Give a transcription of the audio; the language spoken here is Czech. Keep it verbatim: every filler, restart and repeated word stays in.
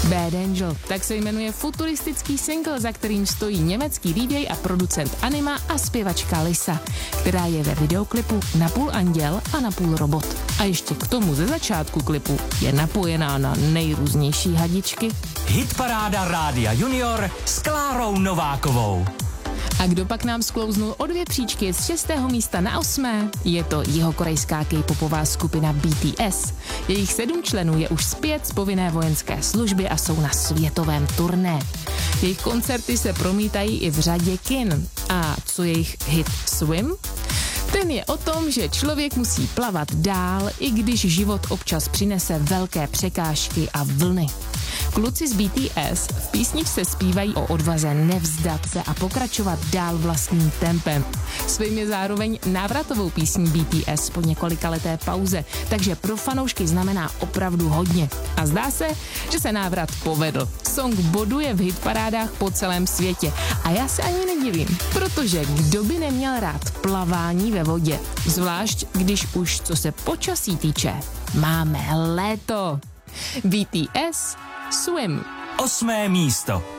Bad Angel, tak se jmenuje futuristický single, za kterým stojí německý dý džej a producent anima a zpěvačka Lisa, která je ve videoklipu napůl anděl a napůl robot. A ještě k tomu ze začátku klipu je napojená na nejrůznější hadičky. Hitparáda Rádia Junior s Klárou Novákovou. A kdo pak nám sklouznul o dvě příčky z šestého místa na osmé? Je to jihokorejská K-popová skupina bé té es. Jejich sedm členů je už zpět z povinné vojenské služby a jsou na světovém turné. Jejich koncerty se promítají i v řadě kin. A co jejich hit Swim? Ten je o tom, že člověk musí plavat dál, i když život občas přinese velké překážky a vlny. Kluci z bé té es v písničce zpívají o odvaze nevzdat se a pokračovat dál vlastním tempem. Svým je zároveň návratovou písní bé té es po několikaleté pauze, takže pro fanoušky znamená opravdu hodně. A zdá se, že se návrat povedl. Song boduje v hitparádách po celém světě. A já se ani nedivím, protože kdo by neměl rád plavání ve vodě? Zvlášť, když už, co se počasí týče, máme léto. bé té es Swim. Osmé místo.